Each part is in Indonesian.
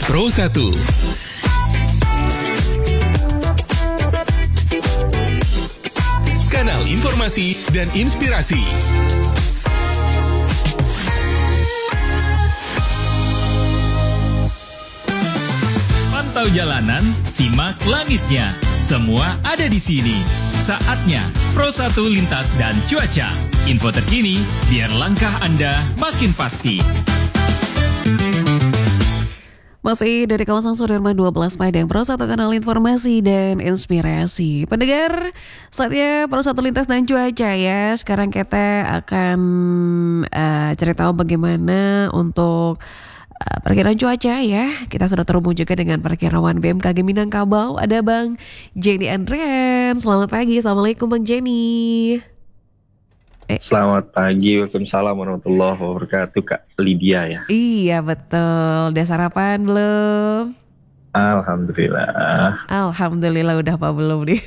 Pro 1. Kanal informasi dan inspirasi. Pantau jalanan, simak langitnya. Semua ada di sini. Saatnya Pro 1 Lintas dan Cuaca. Info terkini biar langkah Anda makin pasti. Masih dari kawasan Sudirman 12 Padang, Pro 1 Kanal Informasi dan Inspirasi. Pendengar, saatnya Pro 1 Lintas dan Cuaca ya. Sekarang kita akan cerita bagaimana untuk perkiraan cuaca ya. Kita sudah terhubung juga dengan perkiraan BMKG Minangkabau. Ada Bang Jenny Andrian. Selamat pagi, Assalamualaikum Bang Jenny. Selamat pagi, waalaikumsalam warahmatullahi wabarakatuh, Kak Lydia ya. Iya betul, udah sarapan belum? Alhamdulillah udah apa belum nih?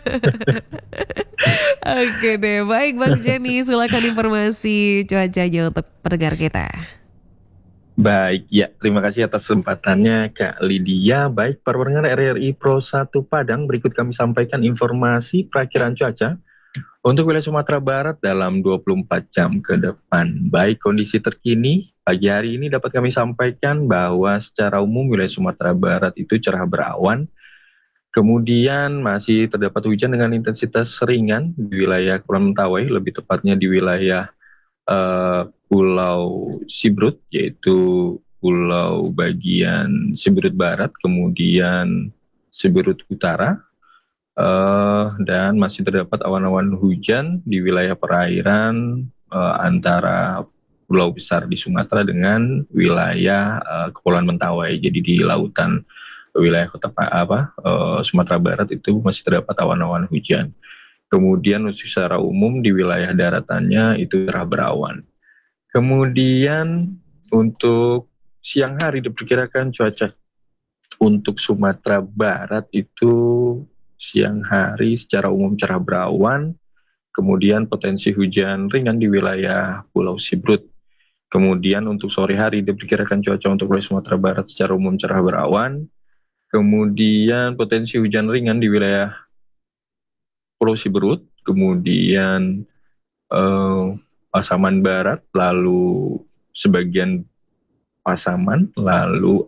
Oke deh, baik Bang Jenny, silakan informasi cuacanya untuk pendengar kita. Baik, ya terima kasih atas kesempatannya Kak Lydia. Baik, para pendengar RRI Pro 1 Padang, berikut kami sampaikan informasi perakiraan cuaca untuk wilayah Sumatera Barat dalam 24 jam ke depan. Baik, kondisi terkini pagi hari ini dapat kami sampaikan bahwa secara umum wilayah Sumatera Barat itu cerah berawan. Kemudian masih terdapat hujan dengan intensitas ringan di wilayah Kepulauan Mentawai, lebih tepatnya di wilayah Pulau Siberut, yaitu pulau bagian Siberut Barat, kemudian Siberut Utara. Dan masih terdapat awan-awan hujan di wilayah perairan antara pulau besar di Sumatera dengan wilayah Kepulauan Mentawai. Jadi di lautan wilayah Sumatera Barat itu masih terdapat awan-awan hujan. Kemudian secara umum di wilayah daratannya itu cerah berawan. Kemudian untuk siang hari diperkirakan cuaca untuk Sumatera Barat itu siang hari secara umum cerah berawan, kemudian potensi hujan ringan di wilayah Pulau Siberut. Kemudian untuk sore hari diperkirakan cuaca untuk wilayah Sumatera Barat secara umum cerah berawan, kemudian potensi hujan ringan di wilayah Pulau Siberut, kemudian Pasaman Barat, lalu sebagian Pasaman, lalu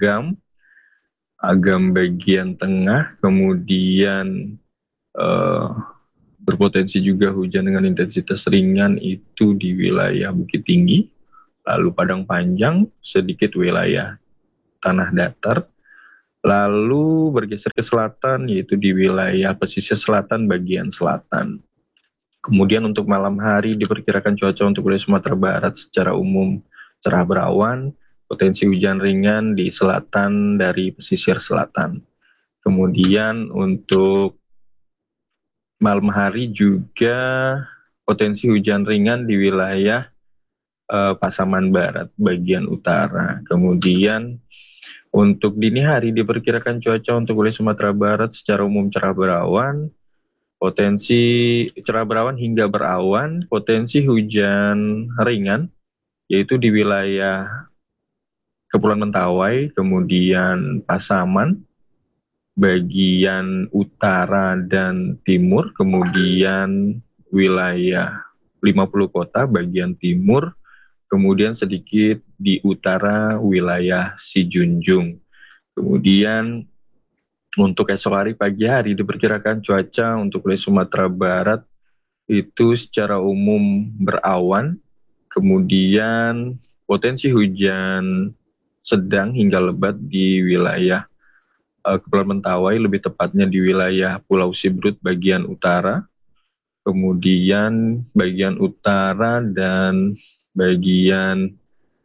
Agam bagian tengah, kemudian berpotensi juga hujan dengan intensitas ringan itu di wilayah Bukit Tinggi, lalu Padang Panjang, sedikit wilayah tanah datar, lalu bergeser ke selatan yaitu di wilayah pesisir selatan bagian selatan. Kemudian untuk malam hari diperkirakan cuaca untuk wilayah Sumatera Barat secara umum cerah berawan, potensi hujan ringan di selatan dari pesisir selatan. Kemudian untuk malam hari juga potensi hujan ringan di wilayah Pasaman Barat bagian utara. Kemudian untuk dini hari diperkirakan cuaca untuk wilayah Sumatera Barat secara umum cerah berawan, potensi cerah berawan hingga berawan, potensi hujan ringan yaitu di wilayah Kepulauan Mentawai, kemudian Pasaman, bagian utara dan timur, kemudian wilayah 50 kota bagian timur, kemudian sedikit di utara wilayah Sijunjung. Kemudian untuk esok hari pagi hari diperkirakan cuaca untuk wilayah Sumatera Barat itu secara umum berawan, kemudian potensi hujan sedang hingga lebat di wilayah Kepulauan Mentawai, lebih tepatnya di wilayah Pulau Siberut bagian utara, kemudian bagian utara dan bagian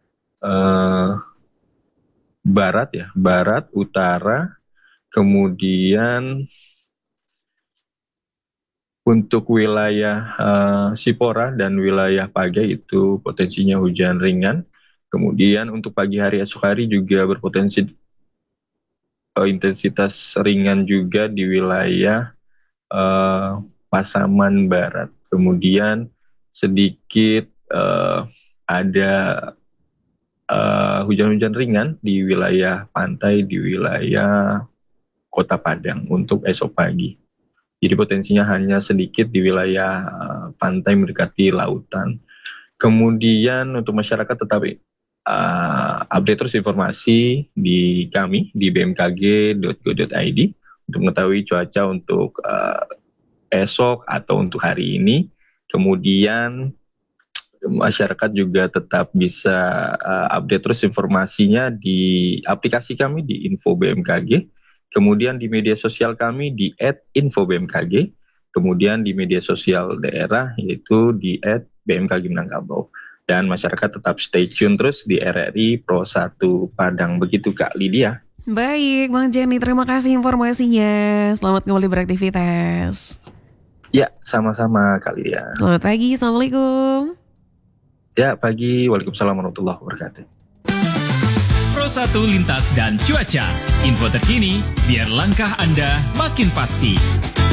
barat, utara, kemudian untuk wilayah Sipora dan wilayah Pagai itu potensinya hujan ringan. Kemudian untuk pagi hari esok hari juga berpotensi intensitas ringan juga di wilayah Pasaman Barat. Kemudian sedikit ada hujan-hujan ringan di wilayah pantai, di wilayah Kota Padang untuk esok pagi. Jadi potensinya hanya sedikit di wilayah pantai mendekati lautan. Kemudian untuk masyarakat tetap update terus informasi di kami di bmkg.go.id untuk mengetahui cuaca untuk esok atau untuk hari ini. Kemudian masyarakat juga tetap bisa update terus informasinya di aplikasi kami di Info BMKG. Kemudian di media sosial kami di @infobmkg, kemudian di media sosial daerah yaitu di @bmkg Minangkabau. Dan masyarakat tetap stay tune terus di RRI Pro 1 Padang. Begitu Kak Lydia. Baik, Bang Jenny, terima kasih informasinya. Selamat kembali beraktivitas. Ya, sama-sama Kak Lydia. Selamat pagi, Assalamualaikum. Ya, pagi. Waalaikumsalam warahmatullahi wabarakatuh. Pro 1 Lintas dan Cuaca. Info terkini biar langkah Anda makin pasti.